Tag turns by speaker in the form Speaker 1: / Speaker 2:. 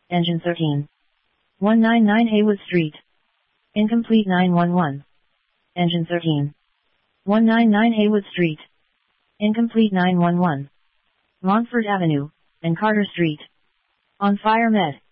Speaker 1: Engine 13. 199 Haywood Street. Incomplete 911. Engine 13. 199 Haywood Street. Incomplete 911. Montfort Avenue, and Carter Street. On fire med.